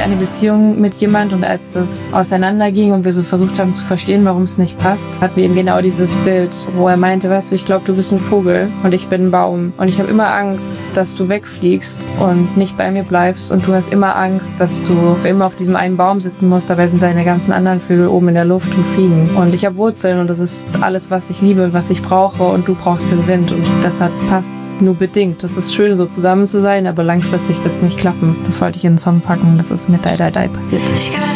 eine Beziehung mit jemand und als das auseinanderging und wir so versucht haben zu verstehen, warum es nicht passt, hatten wir eben genau dieses Bild, wo er meinte, weißt du, ich glaube, du bist ein Vogel und ich bin ein Baum und ich habe immer Angst, dass du wegfliegst und nicht bei mir bleibst und du hast immer Angst, dass du für immer auf diesem einen Baum sitzen musst, dabei sind deine ganzen anderen Vögel oben in der Luft und fliegen. Und ich habe Wurzeln und das ist alles, was ich liebe und was ich brauche und du brauchst den Wind und deshalb passt es nur bedingt. Das ist schön, so zusammen zu sein, aber langfristig wird es nicht klappen. Das wollte ich in den Song packen, das ist mit Die Die Die passiert.